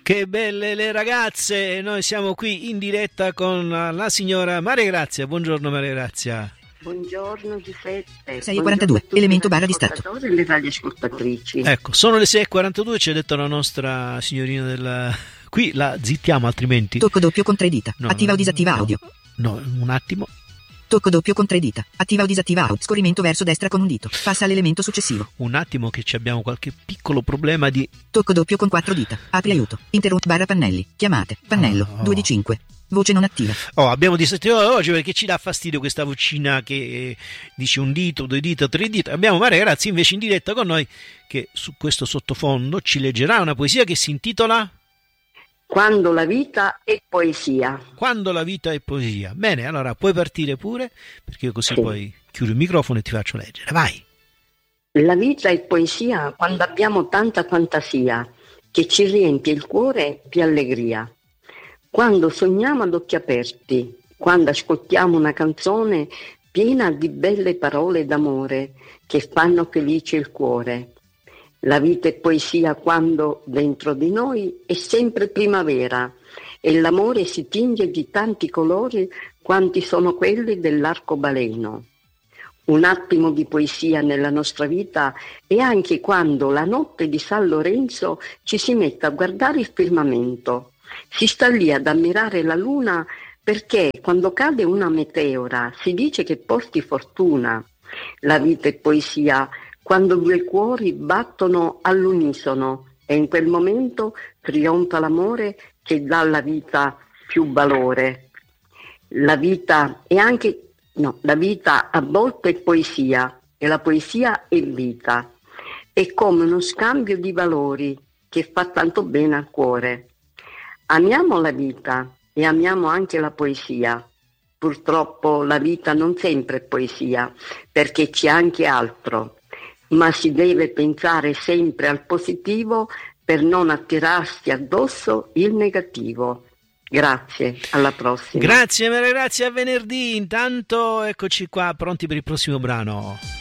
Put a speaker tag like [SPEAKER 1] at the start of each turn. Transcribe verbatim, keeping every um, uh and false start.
[SPEAKER 1] Che belle le ragazze, noi siamo qui in diretta con la signora Maria Grazia. Buongiorno Maria Grazia.
[SPEAKER 2] Buongiorno Giuseppe.
[SPEAKER 3] sei e quarantadue, elemento barra di stato.
[SPEAKER 2] E le radioascoltatrici.
[SPEAKER 1] Ecco, sono le sei e quarantadue, ci ha detto la nostra signorina del... Qui la zittiamo altrimenti.
[SPEAKER 3] Tocco doppio con tre dita,
[SPEAKER 1] No,
[SPEAKER 3] attiva
[SPEAKER 1] no,
[SPEAKER 3] o disattiva
[SPEAKER 1] no,
[SPEAKER 3] audio.
[SPEAKER 1] No, un attimo.
[SPEAKER 3] Tocco doppio con tre dita, attiva o disattiva audio. Scorrimento verso destra con un dito, passa all'elemento successivo.
[SPEAKER 1] Un attimo che ci abbiamo qualche piccolo problema di...
[SPEAKER 3] Tocco doppio con quattro dita, apri aiuto, interrupt barra pannelli, chiamate, pannello,
[SPEAKER 1] Oh, oh.
[SPEAKER 3] due di cinque. Voce non attiva.
[SPEAKER 1] Oh, abbiamo disattivato oggi perché ci dà fastidio questa vocina che eh, dice un dito, due dita, tre dita. Abbiamo Maria Grazia invece in diretta con noi che su questo sottofondo ci leggerà una poesia che si intitola
[SPEAKER 2] Quando la vita è poesia.
[SPEAKER 1] Quando la vita è poesia. Bene, allora puoi partire pure, perché io così
[SPEAKER 2] Sì.
[SPEAKER 1] poi chiudo il microfono e ti faccio leggere. Vai.
[SPEAKER 2] La vita è poesia quando abbiamo tanta fantasia che ci riempie il cuore di allegria. Quando sogniamo ad occhi aperti, quando ascoltiamo una canzone piena di belle parole d'amore che fanno felice il cuore. La vita è poesia quando dentro di noi è sempre primavera e l'amore si tinge di tanti colori quanti sono quelli dell'arcobaleno. Un attimo di poesia nella nostra vita è anche quando la notte di San Lorenzo ci si mette a guardare il firmamento. Si sta lì ad ammirare la luna perché quando cade una meteora si dice che porti fortuna. La vita è poesia quando due cuori battono all'unisono e in quel momento trionfa l'amore che dà alla vita più valore. La vita è anche, no, la vita a volte è poesia e la poesia è vita. È come uno scambio di valori che fa tanto bene al cuore. Amiamo la vita e amiamo anche la poesia. Purtroppo la vita non sempre è poesia, perché c'è anche altro, ma si deve pensare sempre al positivo per non attirarsi addosso il negativo. Grazie, alla prossima.
[SPEAKER 1] Grazie Maria Grazia, a venerdì. Intanto eccoci qua pronti per il prossimo brano.